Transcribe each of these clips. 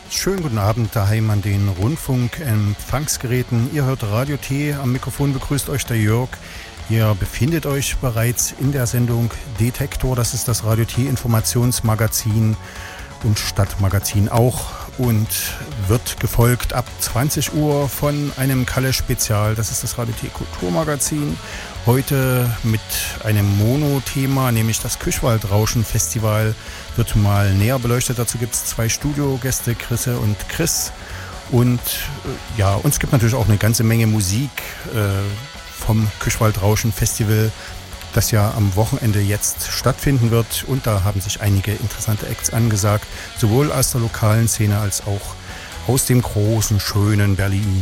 Schönen guten Abend daheim an den Rundfunkempfangsgeräten. Ihr hört Radio T. Am Mikrofon begrüßt euch der Jörg. Ihr befindet euch bereits in der Sendung Detektor. Das ist das Radio T Informationsmagazin und Stadtmagazin auch. Und wird gefolgt ab 20 Uhr von einem Kalle-Spezial. Das ist das Radio T Kulturmagazin. Heute mit einem Mono-Thema, nämlich das Küchwaldrauschen-Festival wird mal näher beleuchtet. Dazu gibt es 2 Studiogäste, Chrisse und Chris. Und ja, uns gibt natürlich auch eine ganze Menge Musik vom Küchwaldrauschen-Festival, das ja am Wochenende jetzt stattfinden wird. Und da haben sich einige interessante Acts angesagt, sowohl aus der lokalen Szene als auch aus dem großen, schönen Berlin.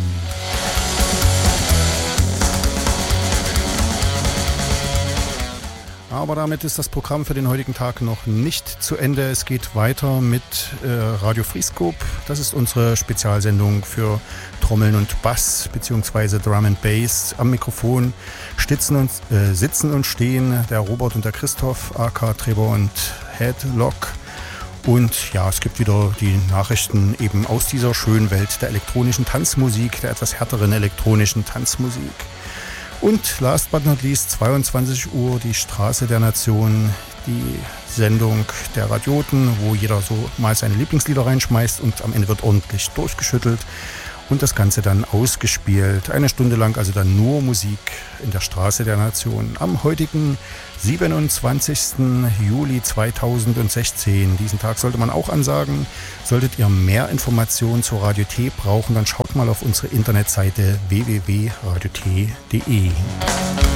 Aber damit ist das Programm für den heutigen Tag noch nicht zu Ende. Es geht weiter mit Radio Frieskoop. Das ist unsere Spezialsendung für Trommeln und Bass bzw. Drum and Bass. Am Mikrofon sitzen und stehen der Robert und der Christoph, aka Trevor und Headlock. Und ja, es gibt wieder die Nachrichten eben aus dieser schönen Welt der elektronischen Tanzmusik, der etwas härteren elektronischen Tanzmusik. Und last but not least, 22 Uhr, die Straße der Nation, die Sendung der Radioten, wo jeder so mal seine Lieblingslieder reinschmeißt und am Ende wird ordentlich durchgeschüttelt und das Ganze dann ausgespielt. 1 Stunde lang also dann nur Musik in der Straße der Nation. Am heutigen 27. Juli 2016. Diesen Tag sollte man auch ansagen. Solltet ihr mehr Informationen zur Radio T brauchen, dann schaut mal auf unsere Internetseite www.radiot.de.